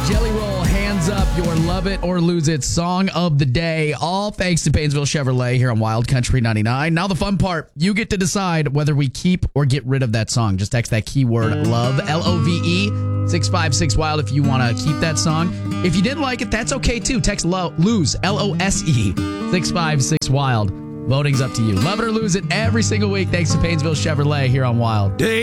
Jelly Roll, Hands Up, your Love It or Lose It song of the day. All thanks to Paynesville Chevrolet here on Wild Country 99. Now the fun part, you get to decide whether we keep or get rid of that song. Just text that keyword LOVE, L-O-V-E, 656-WILD if you want to keep that song. If you didn't like it, that's okay too. Text LOSE, L-O-S-E, 656-WILD. Voting's up to you. Love it or lose it every single week thanks to Paynesville Chevrolet here on Wild.